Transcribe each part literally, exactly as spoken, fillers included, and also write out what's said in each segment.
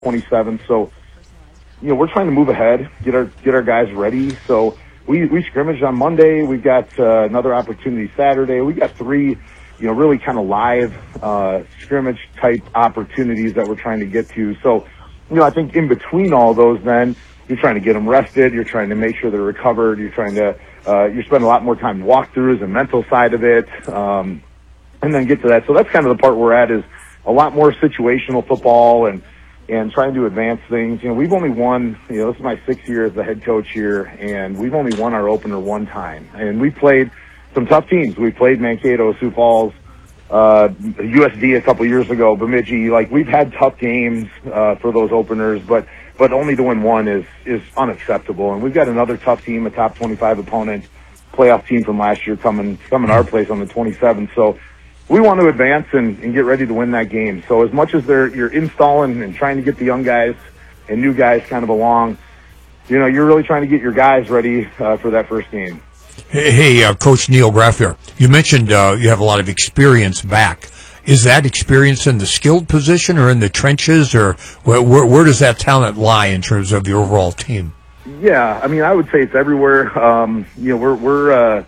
twenty-seventh. So, you know, we're trying to move ahead, get our get our guys ready. So we we scrimmaged on Monday. We've got uh, another opportunity Saturday. We got three, you know, really kind of live uh, scrimmage type opportunities that we're trying to get to. So, you know, I think in between all those, then you're trying to get them rested. You're trying to make sure they're recovered. You're trying to uh, you spend a lot more time walkthroughs and mental side of it, um, and then get to that. So that's kind of the part we're at, is a lot more situational football and. and trying to advance things. You know, we've only won, you know, this is my sixth year as the head coach here, and we've only won our opener one time. And we played some tough teams. We played Mankato, Sioux Falls, uh, U S D a couple years ago, Bemidji. Like, we've had tough games uh, for those openers, but but only to win one is, is unacceptable. And we've got another tough team, a top twenty-five opponent, playoff team from last year coming, coming our place on the twenty-seventh. So we want to advance and, and get ready to win that game. So as much as they're you're installing and trying to get the young guys and new guys kind of along, you know, you're really trying to get your guys ready uh, for that first game. Hey, hey uh, Coach Neil Graff here. You mentioned uh, you have a lot of experience back. Is that experience in the skilled position or in the trenches, or where, where, where does that talent lie in terms of the overall team? Yeah, I mean, I would say it's everywhere. Um, you know, we're we're. Uh,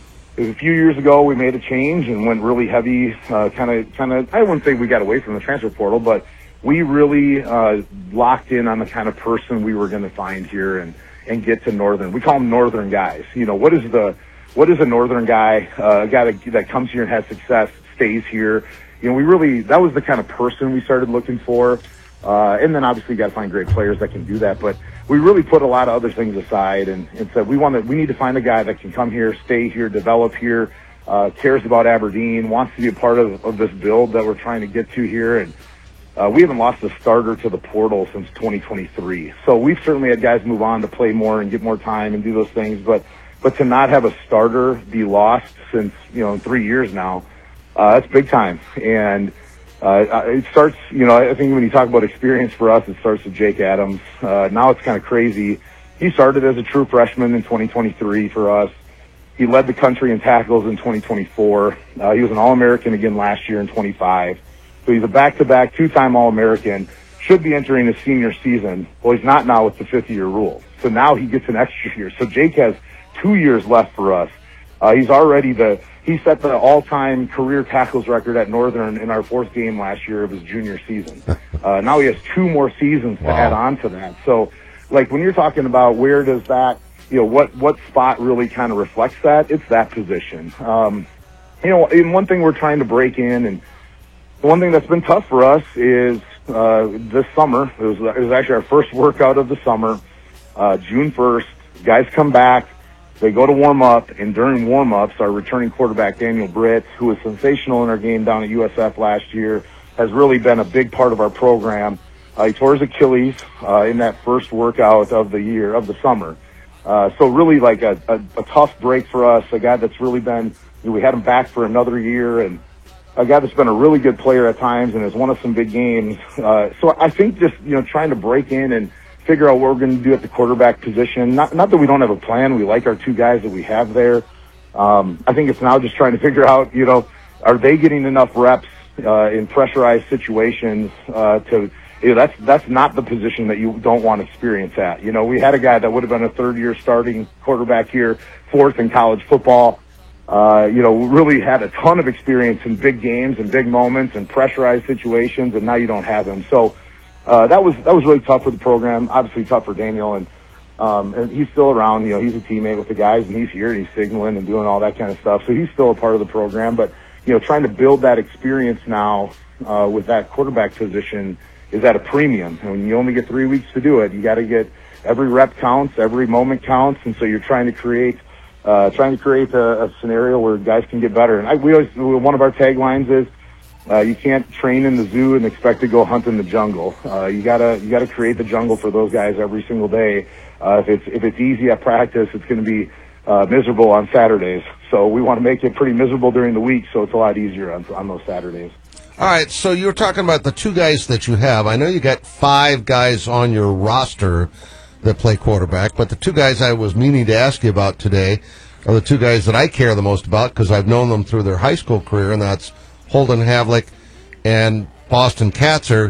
A few years ago, we made a change and went really heavy, kind of, kind of, I wouldn't say we got away from the transfer portal, but we really uh, locked in on the kind of person we were going to find here and, and get to Northern. We call them Northern guys. You know, what is the, what is a Northern guy, uh, a guy that, that comes here and has success, stays here? You know, we really, that was the kind of person we started looking for. Uh, and then obviously you got to find great players that can do that. But we really put a lot of other things aside and, and said we want to, we need to find a guy that can come here, stay here, develop here, uh, cares about Aberdeen, wants to be a part of, of this build that we're trying to get to here. And uh, we haven't lost a starter to the portal since twenty twenty-three. So we've certainly had guys move on to play more and get more time and do those things. But but to not have a starter be lost since, you know, in three years now, uh, that's big time. And Uh, it starts, you know, I think when you talk about experience for us, it starts with Jake Adams. Uh, now it's kind of crazy. He started as a true freshman in twenty twenty-three for us. He led the country in tackles in twenty twenty-four. Uh, he was an All-American again last year in twenty-five. So he's a back-to-back two-time All-American. Should be entering his senior season. Well, he's not now with the fifty-year rule. So now he gets an extra year. So Jake has two years left for us. Uh, he's already the, he set the all-time career tackles record at Northern in our fourth game last year of his junior season. Uh, now he has two more seasons to wow. add on to that. So, like, when you're talking about where does that, you know, what, what spot really kind of reflects that, it's that position. Um, you know, and one thing we're trying to break in, and the one thing that's been tough for us is, uh, this summer, it was, it was actually our first workout of the summer, uh, June first, guys come back. They go to warm up, and during warm ups, our returning quarterback, Daniel Britt, who was sensational in our game down at U S F last year, has really been a big part of our program. Uh, he tore his Achilles uh, in that first workout of the year, of the summer. Uh, so really like a, a, a tough break for us, a guy that's really been, you know, we had him back for another year, and a guy that's been a really good player at times and has won us some big games. Uh, so I think just, you know, trying to break in and figure out what we're going to do at the quarterback position. Not, not that we don't have a plan. We like our two guys that we have there. Um, I think it's now just trying to figure out, you know, are they getting enough reps uh, in pressurized situations uh, to, you know, that's that's not the position that you don't want experience at. You know, we had a guy that would have been a third-year starting quarterback here, fourth in college football. Uh, you know, really had a ton of experience in big games and big moments and pressurized situations, and now you don't have him. So. Uh, that was that was really tough for the program. Obviously tough for Daniel, and um, and he's still around. You know, he's a teammate with the guys, and he's here, and he's signaling and doing all that kind of stuff. So he's still a part of the program. But you know, trying to build that experience now uh, with that quarterback position is at a premium. And when you only get three weeks to do it, you got to get every rep counts, every moment counts, and so you're trying to create uh, trying to create a, a scenario where guys can get better. And I, we always one of our taglines is. Uh, you can't train in the zoo and expect to go hunt in the jungle. Uh, you gotta, you gotta create the jungle for those guys every single day. Uh, if it's, if it's easy at practice, it's going to be, uh, miserable on Saturdays. So we want to make it pretty miserable during the week, so it's a lot easier on, on those Saturdays. All right. So you were talking about the two guys that you have. I know you got five guys on your roster that play quarterback, but the two guys I was meaning to ask you about today are the two guys that I care the most about because I've known them through their high school career, and that's Holden Havlick and Boston Katzer.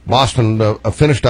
Boston uh, finished